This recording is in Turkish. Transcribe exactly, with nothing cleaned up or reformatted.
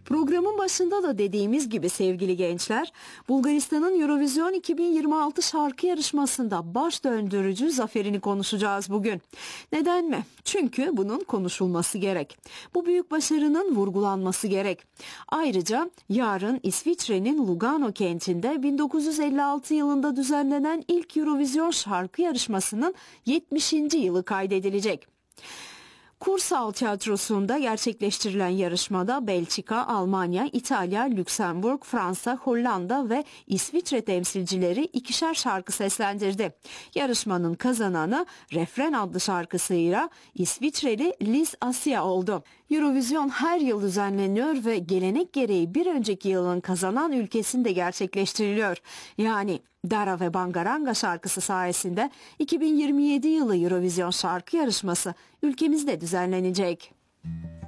Programın başında da dediğimiz gibi sevgili gençler, Bulgaristan'ın Eurovision iki bin yirmi altı şarkı yarışmasında baş döndürücü zaferini konuşacağız bugün. Neden mi? Çünkü bunun konuşulması gerek. Bu büyük başarının vurgulanması gerek. Ayrıca yarın İsviçre'nin Lugano kentinde bin dokuz yüz elli altı yılında düzenlenen ilk Eurovision şarkı yarışmasının yetmişinci yılı kaydedilecek. Kursaal Tiyatrosu'nda gerçekleştirilen yarışmada Belçika, Almanya, İtalya, Lüksemburg, Fransa, Hollanda ve İsviçre temsilcileri ikişer şarkı seslendirdi. Yarışmanın kazananı Refren adlı şarkısıyla İsviçreli Liz Assia oldu. Eurovision her yıl düzenleniyor ve gelenek gereği bir önceki yılın kazanan ülkesinde gerçekleştiriliyor. Yani Dara ve Bangaranga şarkısı sayesinde iki bin yirmi yedi yılı Eurovision şarkı yarışması ülkemizde düzenlenecek.